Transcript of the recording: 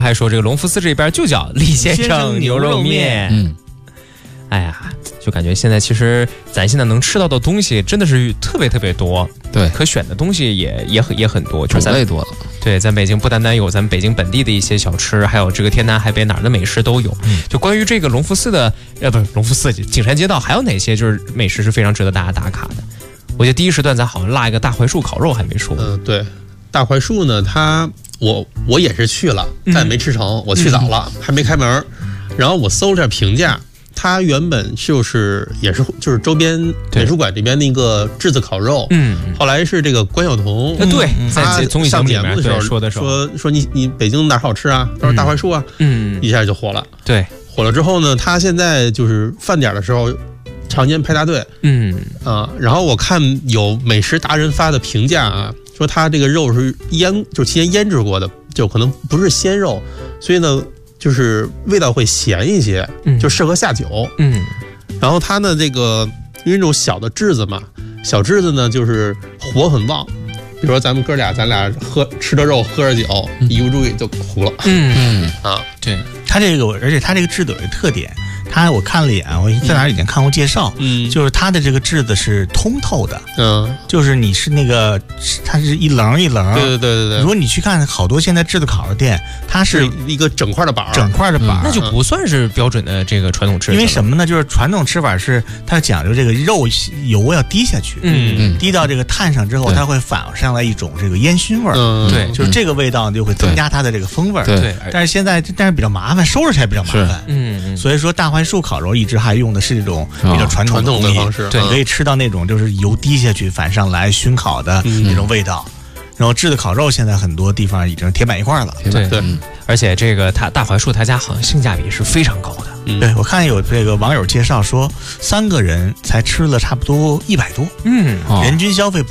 还说这个隆福寺这边就叫李先生牛肉面。哎呀，就感觉现在其实咱现在能吃到的东西真的是特别特别多， 对， 可选的东西也很多， 种类多了。 对，在北京不单单有咱们北京本地的一些小吃，还有这个天南海北哪儿的美食都有。就关于这个隆福寺的，不是隆福寺，景山街道还有哪些就是美食是非常值得大家打卡的？我觉得第一时段咱好像落一个大槐树烤肉还没说。 对，大槐树呢，我也是去了，但也没吃成，我去早了，还没开门。然后我搜了下评价。它原本就是周边美术馆这边那个炙子烤肉，后来是这个关晓彤， 对，在综艺上节目的时候说你北京哪好吃啊？他说大槐树啊，一下就火了。 对， 火了之后呢，他现在就是饭点的时候常年排大队，然后我看有美食达人发的评价啊，说他这个肉是就提前腌制过的，就可能不是鲜肉，所以呢。就是味道会咸一些，就适合下酒。然后它呢，这个因为那种小的炙子嘛，小炙子呢就是火很旺。比如说咱们哥俩，咱俩吃着肉喝着酒，一不注意就糊了。 对，它这个，而且它这个炙子有一个特点。我看了一眼，我在哪儿以前看过介绍，就是它的这个炙子是通透的，就是你是那个，它是一棱一棱， 对。 如果你去看好多现在炙子烤肉店，它是一个整块的板， 那就不算是标准的这个传统吃法。 因为什么呢？就是传统吃法是它讲究这个肉油要滴下去，滴到这个炭上之后，它会反上来一种这个烟熏味儿， 对， 就是这个味道就会增加它的这个风味儿， 对。 但是比较麻烦，收拾起来比较麻烦，所以说大槐树烤肉一直还用的是这种比较传统的方式， 对，可以吃到那种就是油滴下去反上来熏烤的那种味道。然后炙子烤肉现在很多地方已经铁板一块了， 对，而且这个大槐树他家好像性价比是非常高的。 对，我看有这个网友介绍说，3个人才吃了差不多100多，人均消费不